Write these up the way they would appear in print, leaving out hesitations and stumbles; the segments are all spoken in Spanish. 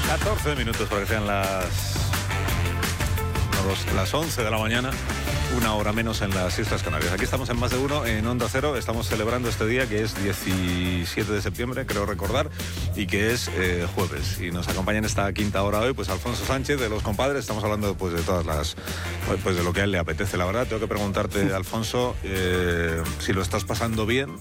14 minutos para que sean las 11 de la mañana, una hora menos en las Islas Canarias. Aquí estamos en Más de Uno, en Onda Cero. Estamos celebrando este día que es 17 de septiembre, creo recordar, y que es jueves. Y nos acompaña en esta quinta hora hoy, pues Alfonso Sánchez, de Los Compadres. Estamos hablando pues de todas las, pues de lo que a él le apetece. La verdad, tengo que preguntarte, Alfonso, si lo estás pasando bien.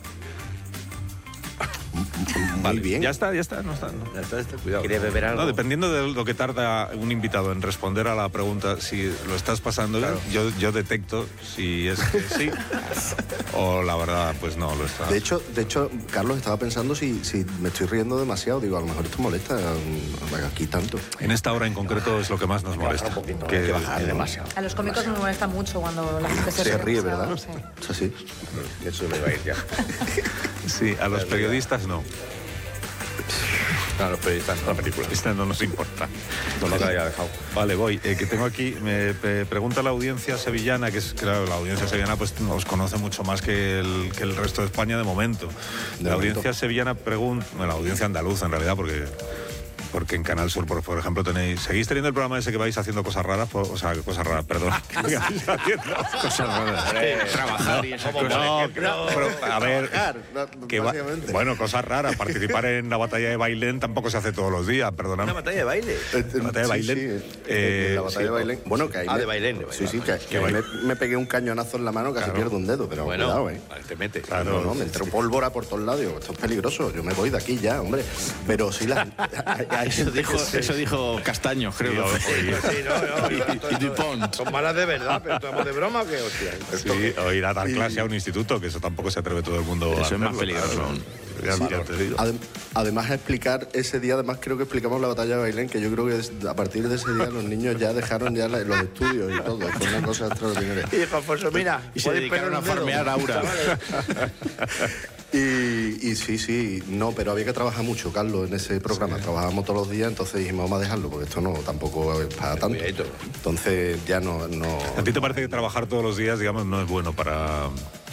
Vale, bien. Ya está, no está. No. Ya está, cuidado. ¿Quiere beber algo? No, dependiendo de lo que tarda un invitado en responder a la pregunta, si lo estás pasando bien, yo detecto si es que sí o la verdad, pues no lo está. De hecho, Carlos, estaba pensando si me estoy riendo demasiado. Digo, a lo mejor esto molesta aquí tanto. En esta hora en concreto es lo que más nos molesta. Que bajar demasiado. A los cómicos nos molesta mucho cuando la gente se ríe, demasiado, ¿verdad? sí. Eso sí. Eso me va a ir ya. Sí, a los periodistas no. A los periodistas, la película. Esta no nos importa. No lo haya dejado. Vale, voy. Que tengo aquí, me pregunta la audiencia sevillana, que es, claro, la audiencia sevillana pues nos conoce mucho más que el resto de España de momento. La audiencia sevillana pregunta, bueno, la audiencia andaluza en realidad, porque en Canal Sur, por ejemplo, seguís teniendo el programa ese que vais haciendo cosas raras, cosas raras, perdón. Cosas raras. Trabajar y esas cosas. No, pero, a ver, bueno, cosas raras. Participar en la batalla de Bailén tampoco se hace todos los días, perdóname. ¿Una batalla de baile? La batalla de Bailén. Sí, la batalla de Bailén. Bueno, que ahí de Bailén. Sí, que me pegué un cañonazo en la mano, casi pierdo un dedo, pero bueno, cuidado, te metes. Claro, no, me entró pólvora por todos lados. Digo, esto es peligroso, yo me voy de aquí ya, hombre. Pero sí, Eso dijo Castaño, creo. Y Dupont. Son malas de verdad, pero estamos de broma o qué, hostia. Sí, o ir a dar clase a un instituto, que eso tampoco se atreve todo el mundo a Eso hacerlo. es más peligroso aún. Ya te digo. Además, explicar ese día, creo que explicamos la batalla de Bailén, que yo creo que a partir de ese día los niños ya dejaron ya los estudios y todo. Fue una cosa extraordinaria. Y dijo, Alfonso, mira, y se dedicaron a farmear Aura. Y sí, no, pero había que trabajar mucho, Carlos, en ese programa. Sí. Trabajábamos todos los días, entonces dijimos, vamos a dejarlo, porque esto no tampoco es para tanto. Entonces ya no... ¿A ti te parece que trabajar todos los días, digamos, no es bueno para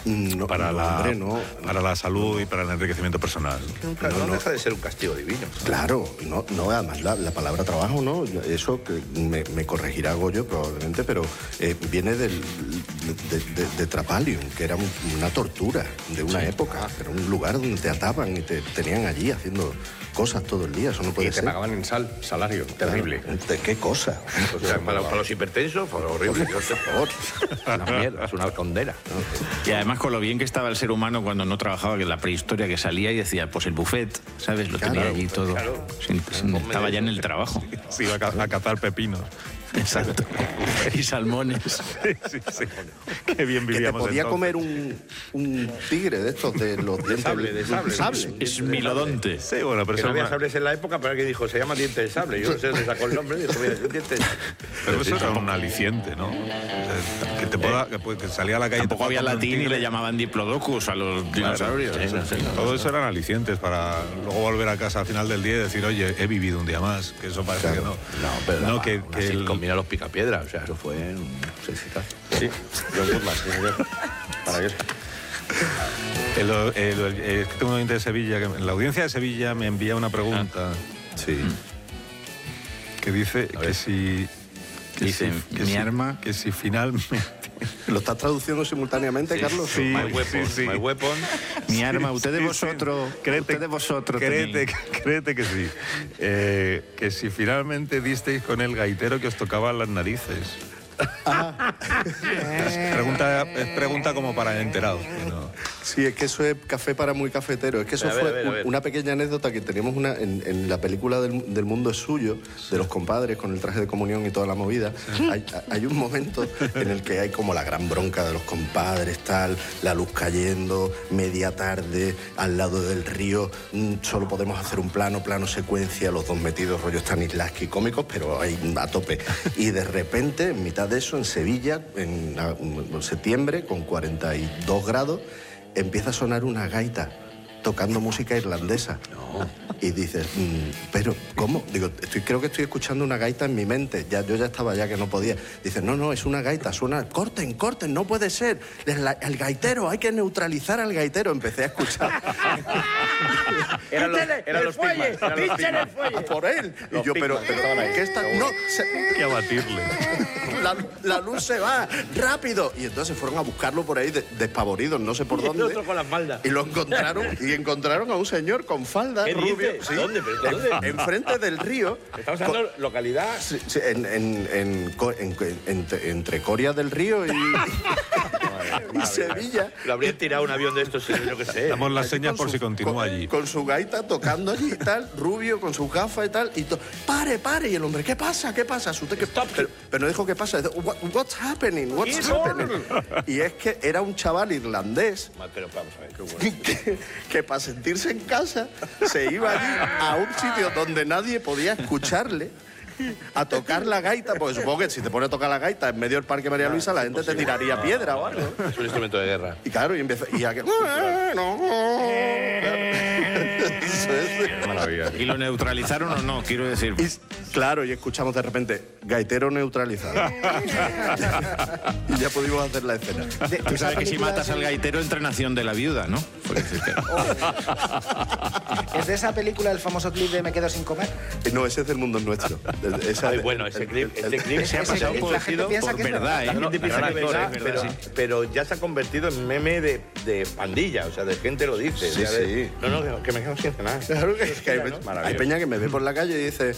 la salud y para el enriquecimiento personal? No deja de ser un castigo divino. Claro, no además la palabra trabajo, ¿no? Eso que me corregirá Goyo probablemente, pero viene de Trapalium, que era una tortura de una época. Era un lugar donde te ataban y te tenían allí haciendo cosas todo el día. Eso no puede ser. Y te pagaban en salario. Terrible. ¿De qué cosa? O sea, para los hipertensos, fue horrible. Por favor. Una mierda, es una condena. Y además con lo bien que estaba el ser humano cuando no trabajaba, que en la prehistoria que salía y decía, pues el buffet, ¿sabes? Lo tenía allí todo. Claro. Estaba ya en el trabajo. Sí, iba a cazar pepinos. Exacto. Y salmones. Sí. Qué bien vivíamos. Que te podía comer un tigre de estos, de los dientes de sable. Es milodonte. Sí, bueno, pero que no había sables en la época, pero alguien dijo, se llama diente de sable. Yo no sé dónde sacó el nombre, dijo, mira, es un diente de sable. Pero eso era un aliciente, ¿no? O sea, que salía a la calle... Tampoco había latín y le llamaban diplodocus a los dinosaurios. Todo eso eran alicientes para luego volver a casa al final del día y decir, oye, he vivido un día más, que eso parece que no. No, pero no, que combina los picapiedras, o sea, eso fue un sexita. Sí, para qué. Es que tengo un oyente de Sevilla, que la audiencia de Sevilla me envía una pregunta. Sí. Que dice que si... Que si finalmente... ¿Lo estás traduciendo simultáneamente, Carlos? Sí, My weapon. Mi arma, ustedes vosotros. Créete que sí. Que si finalmente disteis con el gaitero que os tocaba las narices. Es pregunta como para enterados. ¿No? Sí, es que eso es café para muy cafetero. Es que eso fue una pequeña anécdota que teníamos en la película del mundo es suyo, de Los Compadres, con el traje de comunión y toda la movida. Hay un momento en el que hay como la gran bronca de los compadres, tal, la luz cayendo, media tarde, al lado del río, solo podemos hacer un plano secuencia, los dos metidos rollo Stanislavski cómicos, pero ahí a tope. Y de repente, en mitad de eso, en Sevilla, en septiembre, con 42 grados, empieza a sonar una gaita tocando música irlandesa. Y dices, pero ¿cómo? Digo, creo que estoy escuchando una gaita en mi mente. Yo ya estaba ya que no podía. Dices, no, es una gaita, suena, corten, no puede ser. El gaitero, hay que neutralizar al gaitero. Empecé a escuchar. Eran los Pigmas. Por él. Y yo, pero ¿qué está? No, Hay que abatirle. la luz se va, rápido. Y entonces fueron a buscarlo por ahí despavoridos, no sé por dónde. El otro con las faldas. Y lo encontraron a un señor con falda rubio. Sí. ¿Dónde? Enfrente del río. Estamos hablando de localidad. Sí, entre Coria del Río y Sevilla. Lo habrían tirado un avión de estos, yo qué sé. Damos las señas por si continúa allí. Con su gaita tocando allí y tal, rubio, con sus gafas y tal. Y pare. Y el hombre, ¿qué pasa? Asusté que... Pero no dijo qué pasa. What's happening? Y es que era un chaval irlandés Pero vamos a ver, qué bueno. que para sentirse en casa se iba allí a un sitio donde nadie podía escucharle a tocar la gaita, porque supongo que si te pones a tocar la gaita en medio del Parque María Luisa la gente te tiraría piedra o algo. Es un instrumento de guerra. Y claro, y empezó... Y aquel... Maravilla. ¿Y lo neutralizaron o no? Quiero decir... Claro, y escuchamos de repente, gaitero neutralizado. Y ya pudimos hacer la escena. Tú sabes que si matas al gaitero entra en acción de la viuda, ¿no? ¿Es de esa película el famoso clip de Me quedo sin comer? No, ese es del mundo nuestro. Bueno, ese clip Se ha pasado la por gente piensa que es verdad, ¿eh? No, pero ya se ha convertido en meme de pandilla, o sea, de gente lo dice. Sí, sí. No, que me quedo sin cenar. Claro que hay peña que me ve por la calle y dice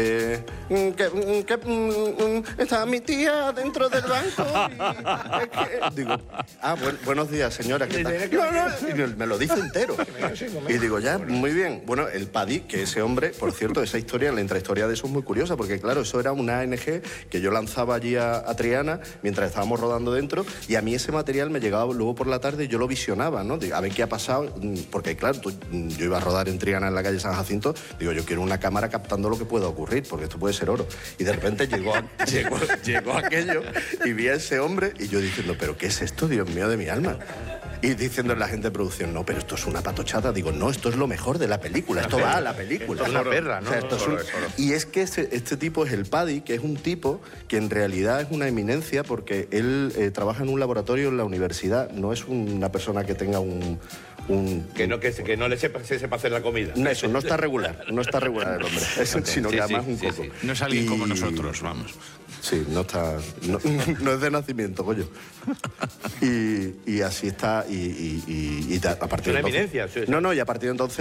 está mi tía dentro del banco y digo, buenos días señora, ¿qué tal? Y me lo dice entero y digo, ya, muy bien. Bueno, el Paddy, que ese hombre, por cierto, esa historia, la intrahistoria de eso es muy curiosa, porque claro, eso era una ANG que yo lanzaba allí a Triana mientras estábamos rodando dentro, y a mí ese material me llegaba luego por la tarde y yo lo visionaba, ¿no? Digo, a ver qué ha pasado, porque claro, yo iba a rodar en Triana en la calle San Jacinto, digo, yo quiero una cámara captando lo que pueda ocurrir, porque esto puede ser oro. Y de repente llegó aquello y vi a ese hombre y yo diciendo, ¿pero qué es esto, Dios mío de mi alma? Y diciendo la gente de producción, no, pero esto es una patochada. Digo, no, esto es lo mejor de la película, esto va a la película. Esto es una perra, ¿no? O sea, y es que este tipo es el Paddy, que es un tipo que en realidad es una eminencia porque él trabaja en un laboratorio en la universidad, no es una persona que tenga que no le sepa hacer la comida. No, eso, no está regular el hombre, sino que además un poco. No es alguien como nosotros, vamos. Sí, no es de nacimiento, coño. Y así está, y a partir de entonces... ¿Es una eminencia? No, y a partir de entonces